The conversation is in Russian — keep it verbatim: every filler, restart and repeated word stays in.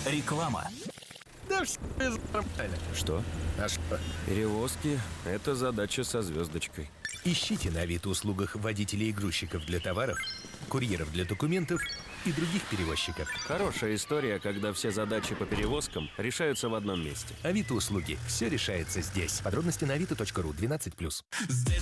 Реклама. Да все нормально. Что? А что? Перевозки – это задача со звездочкой. Ищите на Авито-услугах водителей и грузчиков для товаров, курьеров для документов и других перевозчиков. Хорошая история, когда все задачи по перевозкам решаются в одном месте. Авито-услуги. Все решается здесь. Подробности на авито точка ру. двенадцать плюс. Здесь